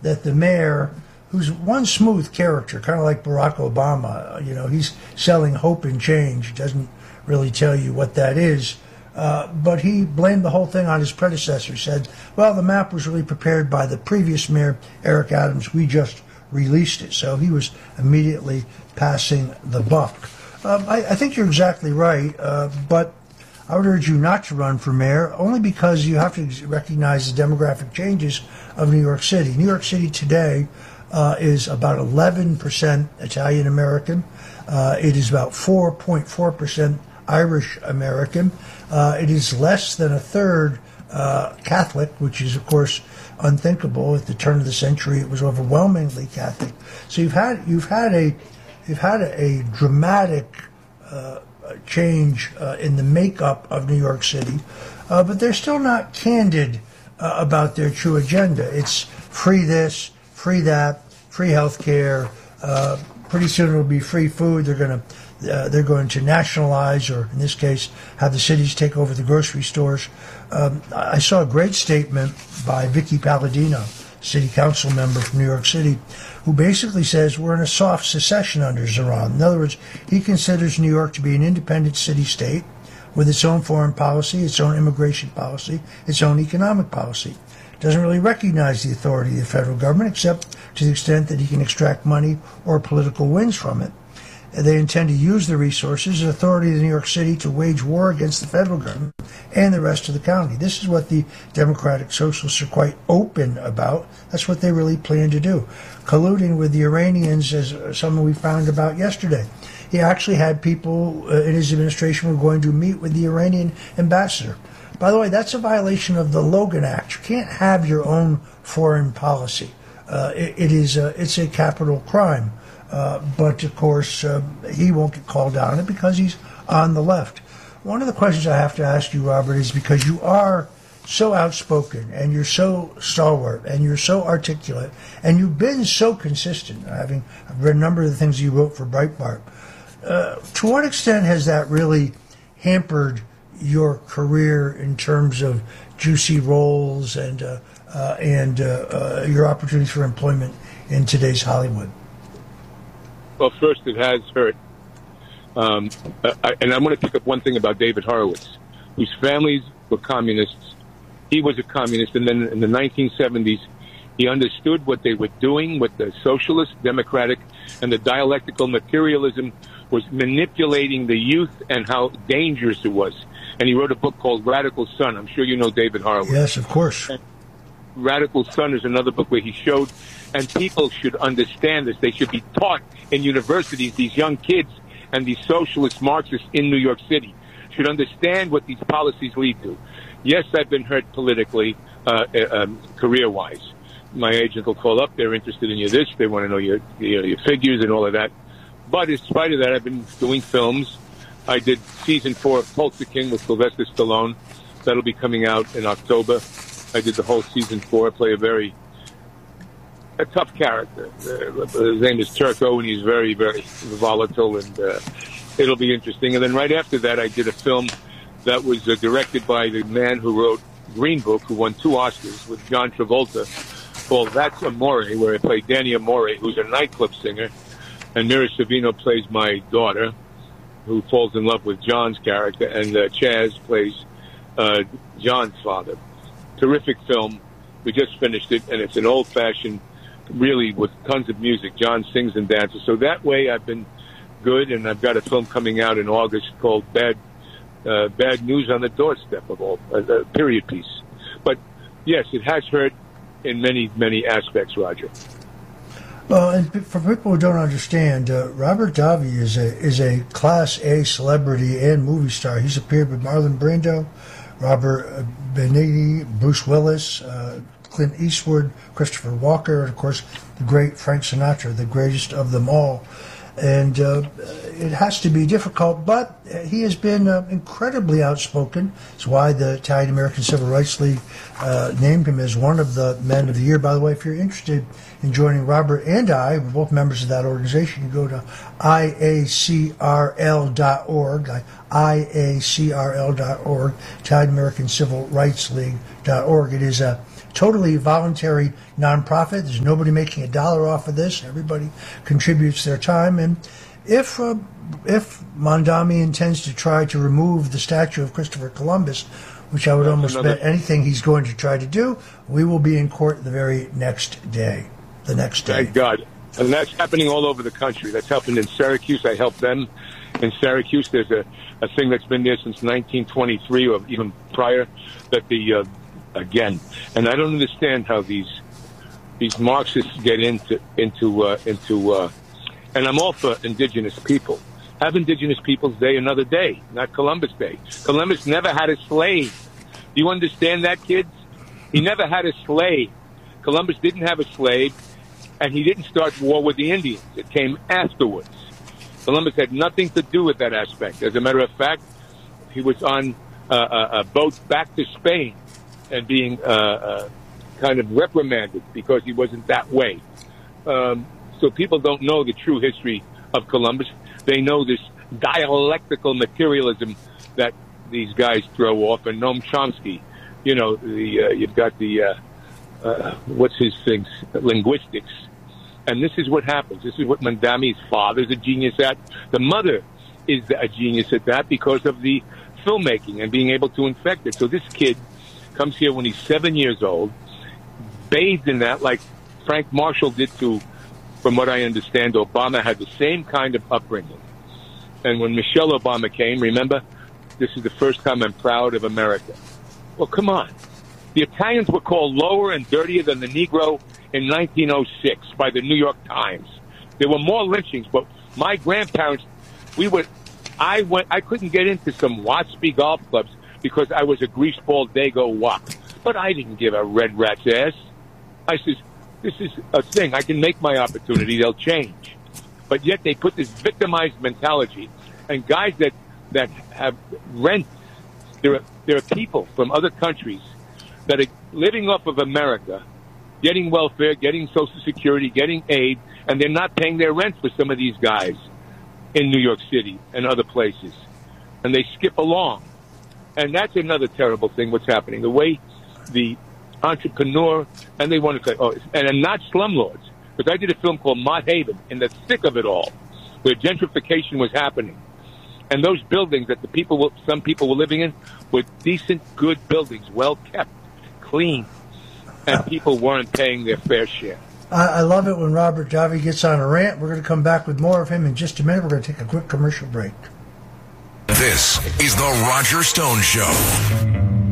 that the mayor, who's one smooth character, kind of like Barack Obama, he's selling hope and change, doesn't really tell you what that is. But he blamed the whole thing on his predecessor. He said, well, the map was really prepared by the previous mayor, Eric Adams. We just released it. So he was immediately passing the buck. I think you're exactly right, but I would urge you not to run for mayor, only because you have to recognize the demographic changes of New York City. New York City today is about 11% Italian American. It is about 4.4% Irish American. It is less than a third Catholic, which is, of course, unthinkable. At the turn of the century, it was overwhelmingly Catholic. So you've had a dramatic change in the makeup of New York City, but they're still not candid about their true agenda. It's free this, free that, free health care. Pretty soon it'll be free food. They're going to nationalize, or in this case, have the cities take over the grocery stores. I saw a great statement by Vicky Palladino, city council member from New York City, who basically says we're in a soft secession under Zeran. In other words, he considers New York to be an independent city-state with its own foreign policy, its own immigration policy, its own economic policy. Doesn't really recognize the authority of the federal government, except to the extent that he can extract money or political wins from it. They intend to use the resources and authority of New York City to wage war against the federal government and the rest of the county. This is what the Democratic Socialists are quite open about. That's what they really plan to do. Colluding with the Iranians, as someone we found about yesterday. He actually had people in his administration who were going to meet with the Iranian ambassador. By the way, that's a violation of the Logan Act. You can't have your own foreign policy. It's a capital crime. But, of course, he won't get called out on it because he's on the left. One of the questions I have to ask you, Robert, is because you are so outspoken and you're so stalwart and you're so articulate and you've been so consistent. I've read a number of the things you wrote for Breitbart. To what extent has that really hampered your career in terms of juicy roles and your opportunities for employment in today's Hollywood? Well, first, it has hurt. And I'm going to pick up one thing about David Horowitz, whose families were communists. He was a communist, and then in the 1970s, he understood what they were doing with the socialist, democratic, and the dialectical materialism was manipulating the youth and how dangerous it was. And he wrote a book called Radical Son. I'm sure you know David Horowitz. Yes, of course. And Radical Son is another book where he showed, and people should understand this, they should be taught in universities, these young kids and these socialist Marxists in New York City should understand what these policies lead to. Yes, I've been hurt politically, career-wise. My agent will call up, they're interested in this, they want to know your figures and all of that. But in spite of that, I've been doing films. I did season 4 of Tulsa King with Sylvester Stallone. That'll be coming out in October. I did the whole season 4. I play a tough character. His name is Turco, and he's very, very volatile, and it'll be interesting. And then right after that, I did a film that was directed by the man who wrote Green Book, who won 2 Oscars with John Travolta, called That's Amore, where I play Danny Amore, who's a nightclub singer, and Mira Savino plays my daughter, who falls in love with John's character, and Chaz plays John's father. Terrific film. We just finished it, and it's an old-fashioned, really with tons of music. John sings and dances. So that way I've been good, and I've got a film coming out in August called Bad News on the Doorstep, of all, a period piece. But, yes, it has hurt in many, many aspects, Roger. Well, and for people who don't understand, Robert Davi is a Class A celebrity and movie star. He's appeared with Marlon Brando, Robert Benigni, Bruce Willis, Clint Eastwood, Christopher Walker, and, of course, the great Frank Sinatra, the greatest of them all. And it has to be difficult, but he has been incredibly outspoken. It's why the Italian American Civil Rights League named him as one of the Men of the Year. By the way, if you're interested in joining Robert and I, we're both members of that organization, you go to IACRL.org, IACRL.org, Italian American Civil Rights League.org. It is a totally voluntary nonprofit. There's nobody making a dollar off of this. Everybody contributes their time. And if Mondami intends to try to remove the statue of Christopher Columbus, which I would almost bet anything he's going to try to do, we will be in court the very next day. The next day. Thank God. And that's happening all over the country. That's happened in Syracuse. I helped them in Syracuse. There's a thing that's been there since 1923 or even prior that again, and I don't understand how these Marxists get into and I'm all for indigenous people. Have Indigenous Peoples Day another day, not Columbus Day. Columbus never had a slave. Do you understand that, kids? He never had a slave. Columbus didn't have a slave, and he didn't start war with the Indians. It came afterwards. Columbus had nothing to do with that aspect. As a matter of fact, he was on a boat back to Spain and being kind of reprimanded because he wasn't that way. So people don't know the true history of Columbus. They know this dialectical materialism that these guys throw off. And Noam Chomsky, you've got the, what's his things, linguistics. And this is what happens. This is what Mondami's father's a genius at. The mother is a genius at that because of the filmmaking and being able to infect it. So this kid comes here when he's 7 years old, bathed in that like Frank Marshall did to, from what I understand, Obama had the same kind of upbringing. And when Michelle Obama came, remember, this is the first time I'm proud of America. Well, come on. The Italians were called lower and dirtier than the Negro in 1906 by the New York Times. There were more lynchings, but my grandparents, I couldn't get into some waspy golf clubs because I was a greaseball Dago wop. But I didn't give a red rat's ass. I says, this is a thing. I can make my opportunity. They'll change. But yet they put this victimized mentality. And guys that have rent, there are people from other countries that are living off of America, getting welfare, getting Social Security, getting aid, and they're not paying their rent for some of these guys in New York City and other places. And they skip along. And that's another terrible thing, what's happening. The way the entrepreneur, and they want to say, and not slumlords, because I did a film called Mott Haven in the thick of it all, where gentrification was happening. And those buildings that some people were living in were decent, good buildings, well kept, clean, and people weren't paying their fair share. I love it when Robert Davi gets on a rant. We're going to come back with more of him in just a minute. We're going to take a quick commercial break. This is The Roger Stone Show.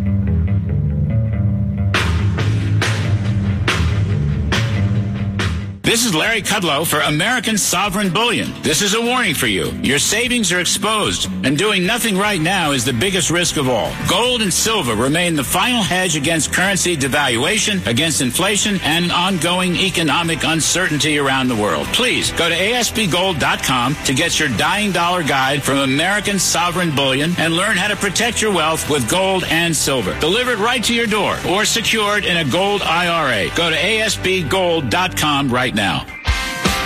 This is Larry Kudlow for American Sovereign Bullion. This is a warning for you. Your savings are exposed, and doing nothing right now is the biggest risk of all. Gold and silver remain the final hedge against currency devaluation, against inflation, and ongoing economic uncertainty around the world. Please go to ASBGold.com to get your dying dollar guide from American Sovereign Bullion and learn how to protect your wealth with gold and silver. Delivered right to your door or secured in a gold IRA. Go to ASBGold.com right now.